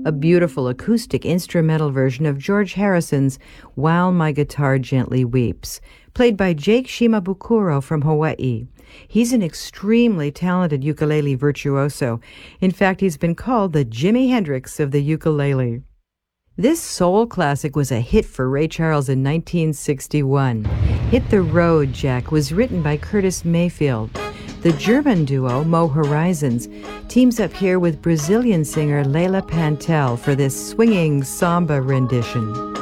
a beautiful acoustic instrumental version of George Harrison's While My Guitar Gently Weeps, played by Jake Shimabukuro from Hawaii. He's an extremely talented ukulele virtuoso. In fact, he's been called the Jimi Hendrix of the ukulele. This soul classic was a hit for Ray Charles in 1961. Hit the Road, Jack was written by Curtis Mayfield. The German duo, Mo Horizons, teams up here with Brazilian singer Leila Pantel for this swinging samba rendition.